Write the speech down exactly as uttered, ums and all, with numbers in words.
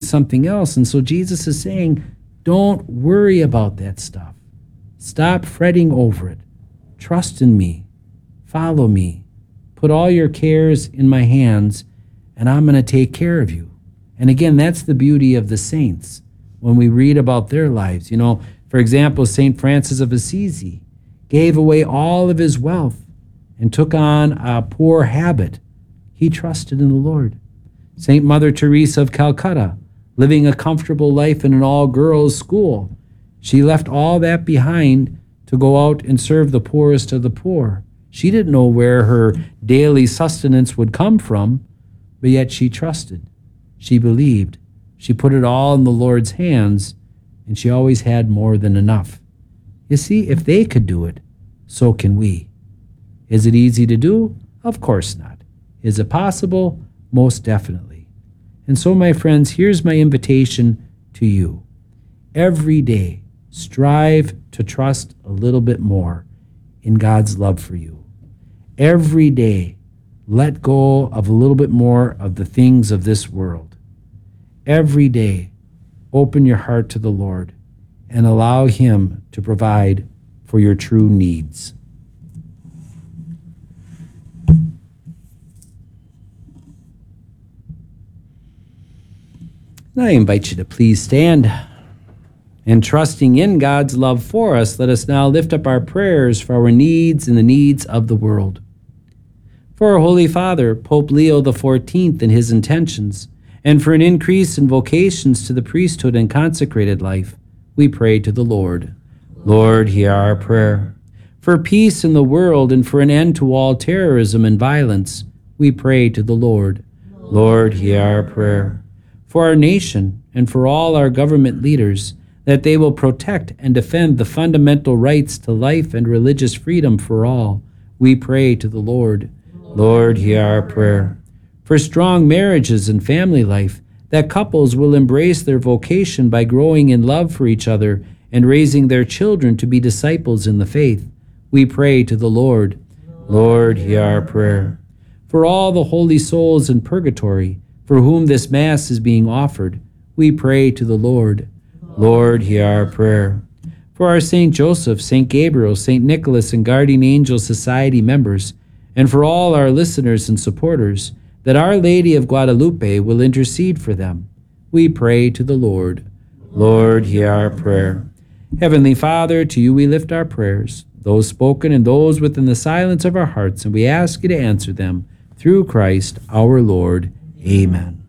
something else. And so Jesus is saying, don't worry about that stuff. Stop fretting over it. Trust in me. Follow me. Put all your cares in my hands, and I'm going to take care of you. And again, that's the beauty of the saints when we read about their lives. You know, for example, Saint Francis of Assisi gave away all of his wealth and took on a poor habit. He trusted in the Lord. Saint Mother Teresa of Calcutta, living a comfortable life in an all-girls school, she left all that behind to go out and serve the poorest of the poor. She didn't know where her daily sustenance would come from, but yet she trusted. She believed. She put it all in the Lord's hands, and she always had more than enough. You see, if they could do it, so can we. Is it easy to do? Of course not. Is it possible? Most definitely. And so, my friends, here's my invitation to you. Every day, strive to trust a little bit more in God's love for you. Every day, let go of a little bit more of the things of this world. Every day, open your heart to the Lord and allow Him to provide for your true needs. And I invite you to please stand. And trusting in God's love for us, let us now lift up our prayers for our needs and the needs of the world. For our Holy Father, Pope Leo the fourteenth, and his intentions, and for an increase in vocations to the priesthood and consecrated life, we pray to the Lord. Lord, hear our prayer. For peace in the world and for an end to all terrorism and violence, we pray to the Lord. Lord, hear our prayer. For our nation and for all our government leaders, that they will protect and defend the fundamental rights to life and religious freedom for all, we pray to the Lord. Lord, hear our prayer. For strong marriages and family life, that couples will embrace their vocation by growing in love for each other and raising their children to be disciples in the faith, we pray to the Lord. Lord, hear our prayer. For all the holy souls in purgatory, for whom this Mass is being offered, we pray to the Lord. Lord, hear our prayer. For our Saint Joseph, Saint Gabriel, Saint Nicholas, and Guardian Angel Society members, and for all our listeners and supporters, that Our Lady of Guadalupe will intercede for them, we pray to the Lord. Lord, hear our prayer. Heavenly Father, to you we lift our prayers, those spoken and those within the silence of our hearts, and we ask you to answer them through Christ our Lord. Amen.